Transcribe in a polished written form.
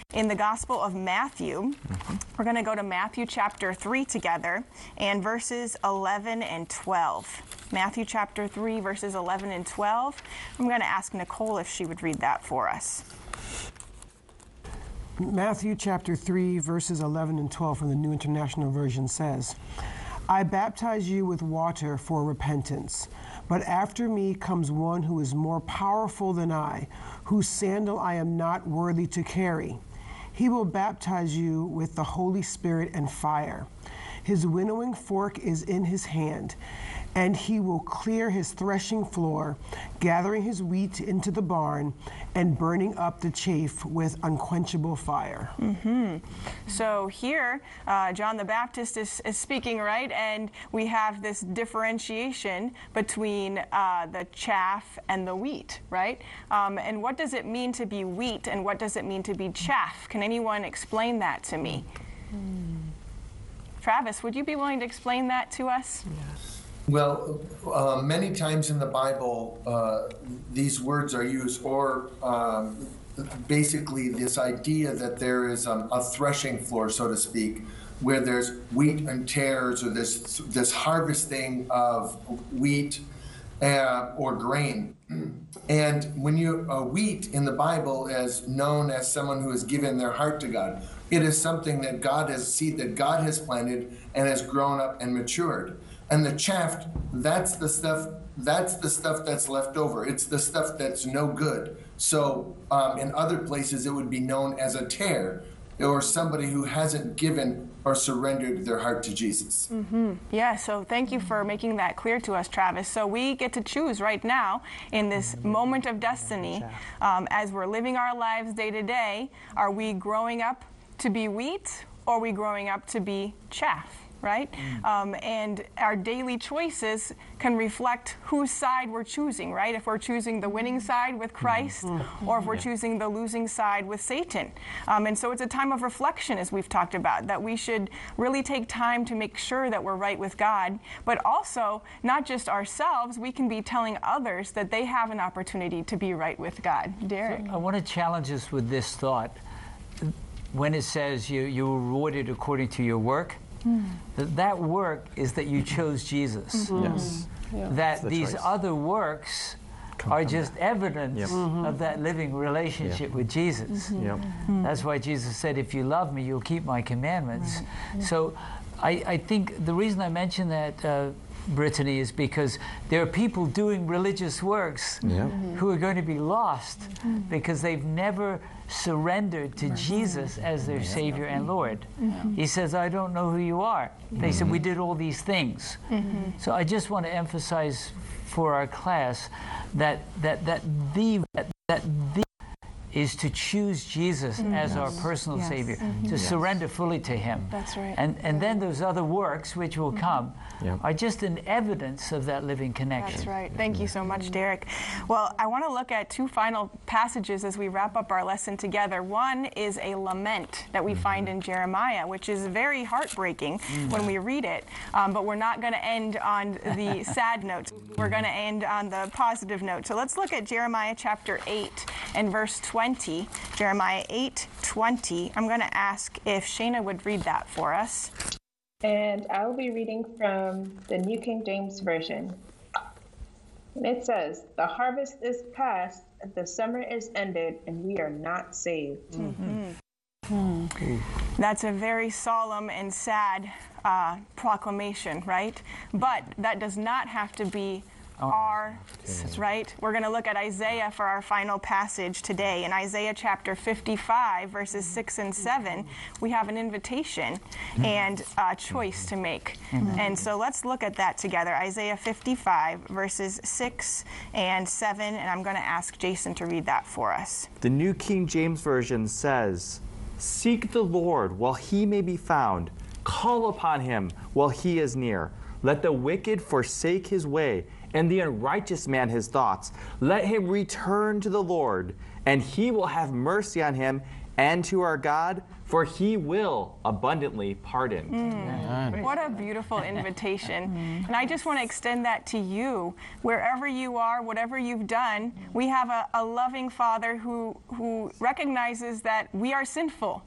in the Gospel of Matthew. We're going to go to Matthew chapter 3 together and verses 11 and 12. Matthew chapter 3, verses 11 and 12. I'm going to ask Nicole if she would read that for us. Matthew chapter 3, verses 11 and 12 from the New International Version says, I baptize you with water for repentance, but after me comes one who is more powerful than I, whose sandal I am not worthy to carry. He will baptize you with the Holy Spirit and fire. His winnowing fork is in his hand, and he will clear his threshing floor, gathering his wheat into the barn and burning up the chaff with unquenchable fire. So here, John the Baptist is speaking, right? And we have this differentiation between the chaff and the wheat, right? And what does it mean to be wheat and what does it mean to be chaff? Can anyone explain that to me? Travis, would you be willing to explain that to us? Yes. Well, many times in the Bible, these words are used, or basically this idea that there is a threshing floor, so to speak, where there's wheat and tares, or this harvesting of wheat or grain. And when wheat in the Bible is known as someone who has given their heart to God. It is something that seed that God has planted and has grown up and matured. And the chaff, that's the stuff that's left over. It's the stuff that's no good. So in other places it would be known as a tare, or somebody who hasn't given or surrendered their heart to Jesus. Yeah, so thank you for making that clear to us, Travis. So we get to choose right now in this moment of destiny, as we're living our lives day to day, are we growing up to be wheat, or are we growing up to be chaff? Right? And our daily choices can reflect whose side we're choosing, right? If we're choosing the winning side with Christ, or if we're choosing the losing side with Satan. And so it's a time of reflection, as we've talked about, that we should really take time to make sure that we're right with God, but also not just ourselves, we can be telling others that they have an opportunity to be right with God. Derek? So I want to challenge us with this thought. When it says you were rewarded according to your work, that work is that you chose Jesus. Yes. That these other works are just evidence of that living relationship with Jesus. That's why Jesus said, if you love me, you'll keep my commandments. So I think the reason I mention that, Brittany, is because there are people doing religious works who are going to be lost because they've never surrendered to Jesus as their Savior and Lord. He says, I don't know who you are. They said, we did all these things. So I just want to emphasize for our class that the is to choose Jesus as our personal Savior, to surrender fully to Him. That's right. And then those other works, which will come, are just an evidence of that living connection. That's right. Thank you so much, Derek. Well, I want to look at two final passages as we wrap up our lesson together. One is a lament that we find in Jeremiah, which is very heartbreaking when we read it. But we're not going to end on the sad note. We're going to end on the positive note. So let's look at Jeremiah chapter 8 and verse 20. Jeremiah 8:20. I'm going to ask if Shayna would read that for us. And I will be reading from the New King James Version. And it says, the harvest is past, the summer is ended, and we are not saved. That's a very solemn and sad proclamation, right? But that does not have to be right? We're going to look at Isaiah for our final passage today. In Isaiah chapter 55, verses 6 and 7, we have an invitation and a choice to make. And so let's look at that together. Isaiah 55, verses 6 and 7, and I'm going to ask Jason to read that for us. The New King James Version says, Seek the Lord while he may be found. Call upon him while he is near. Let the wicked forsake his way, and the unrighteous man his thoughts. Let him return to the Lord, and he will have mercy on him, and to our God, for he will abundantly pardon. What a beautiful invitation. And I just want to extend that to you. Wherever you are, whatever you've done, we have a loving Father who recognizes that we are sinful